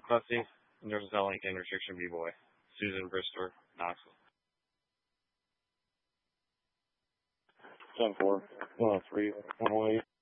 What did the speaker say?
Clussy, Universal Lincoln, Restriction B-Boy, Susan Brister, Knoxville. 10-4. 103, 108.